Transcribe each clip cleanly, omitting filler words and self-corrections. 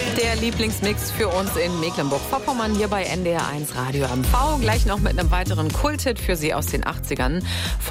Der Lieblingsmix für uns in Mecklenburg-Vorpommern hier bei NDR1 Radio MV. Gleich noch mit einem weiteren Kulthit für Sie aus den 80ern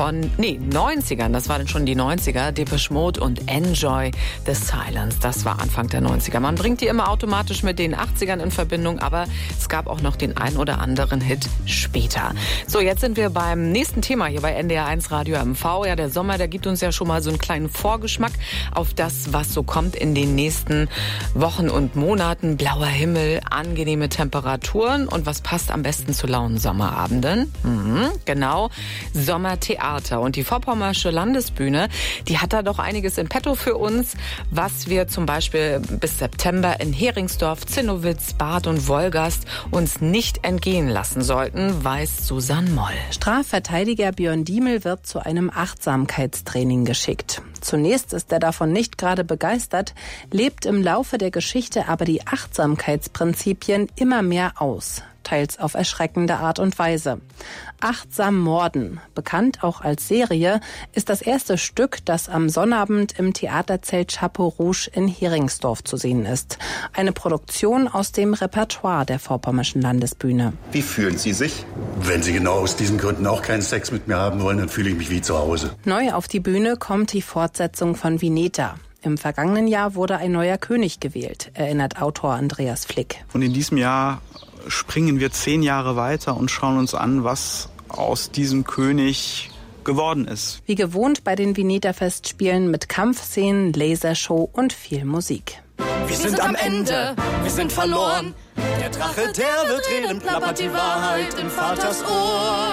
90ern. Das waren schon die 90er. Depeche Mode und Enjoy the Silence. Das war Anfang der 90er. Man bringt die immer automatisch mit den 80ern in Verbindung, aber es gab auch noch den ein oder anderen Hit später. So, jetzt sind wir beim nächsten Thema hier bei NDR1 Radio MV. Ja, der Sommer, der gibt uns ja schon mal so einen kleinen Vorgeschmack auf das, was so kommt in den nächsten Wochen und Monaten. Blauer Himmel, angenehme Temperaturen und was passt am besten zu lauen Sommerabenden? Genau, Sommertheater. Und die Vorpommersche Landesbühne, die hat da doch einiges in petto für uns, was wir zum Beispiel bis September in Heringsdorf, Zinnowitz, Barth und Wolgast uns nicht entgehen lassen sollten, weiß Susanne Moll. Strafverteidiger Björn Diemel wird zu einem Achtsamkeitstraining geschickt. Zunächst ist er davon nicht gerade begeistert, lebt im Laufe der Geschichte aber die Achtsamkeitsprinzipien immer mehr aus, teils auf erschreckende Art und Weise. Achtsam Morden, bekannt auch als Serie, ist das erste Stück, das am Sonnabend im Theaterzelt Chapeau Rouge in Heringsdorf zu sehen ist. Eine Produktion aus dem Repertoire der Vorpommerschen Landesbühne. Wie fühlen Sie sich? Wenn Sie genau aus diesen Gründen auch keinen Sex mit mir haben wollen, dann fühle ich mich wie zu Hause. Neu auf die Bühne kommt die Fortsetzung von Vineta. Im vergangenen Jahr wurde ein neuer König gewählt, erinnert Autor Andreas Flick. Und in diesem Jahr springen wir 10 Jahre weiter und schauen uns an, was aus diesem König geworden ist. Wie gewohnt bei den Vineta-Festspielen mit Kampfszenen, Lasershow und viel Musik. Wir sind am Ende, wir sind verloren. Der Drache, der wird reden, plappert die Wahrheit im Vaters Ohr.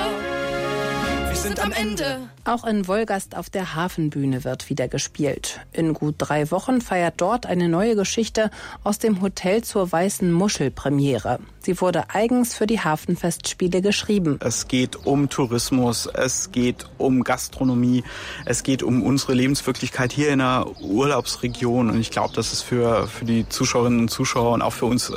Wir sind am Ende. Auch in Wolgast auf der Hafenbühne wird wieder gespielt. In gut 3 Wochen feiert dort eine neue Geschichte aus dem Hotel zur Weißen Muschel Premiere. Sie wurde eigens für die Hafenfestspiele geschrieben. Es geht um Tourismus, es geht um Gastronomie, es geht um unsere Lebenswirklichkeit hier in der Urlaubsregion. Und ich glaube, das ist für die Zuschauerinnen und Zuschauer und auch für uns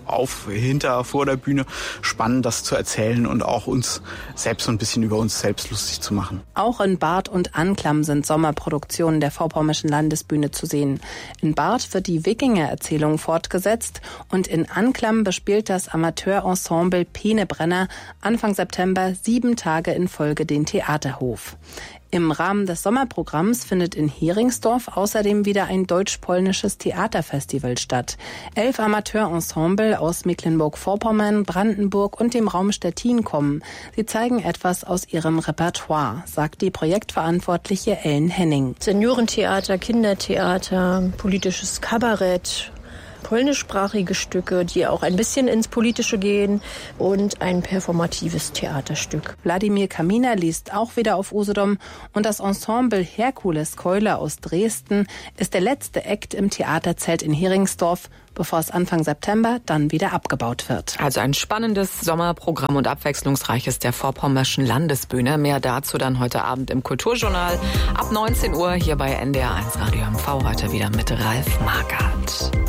vor der Bühne spannend, das zu erzählen und auch uns selbst so ein bisschen über uns selbst lustig zu machen. Auch in Barth und Anklam sind Sommerproduktionen der Vorpommerschen Landesbühne zu sehen. In Barth wird die Wikinger-Erzählung fortgesetzt und in Anklam bespielt das Amateurensemble Penebrenner Anfang September 7 Tage in Folge den Theaterhof. Im Rahmen des Sommerprogramms findet in Heringsdorf außerdem wieder ein deutsch-polnisches Theaterfestival statt. 11 Amateurensemble aus Mecklenburg-Vorpommern, Brandenburg und dem Raum Stettin kommen. Sie zeigen etwas aus ihrem Repertoire, sagt die Projektverantwortliche Ellen Henning. Seniorentheater, Kindertheater, politisches Kabarett, polnischsprachige Stücke, die auch ein bisschen ins Politische gehen und ein performatives Theaterstück. Wladimir Kaminer liest auch wieder auf Usedom und das Ensemble Herkules Keule aus Dresden ist der letzte Act im Theaterzelt in Heringsdorf, bevor es Anfang September dann wieder abgebaut wird. Also ein spannendes Sommerprogramm und abwechslungsreiches der Vorpommerschen Landesbühne. Mehr dazu dann heute Abend im Kulturjournal ab 19 Uhr hier bei NDR1 Radio MV. Heute wieder mit Ralf Markert.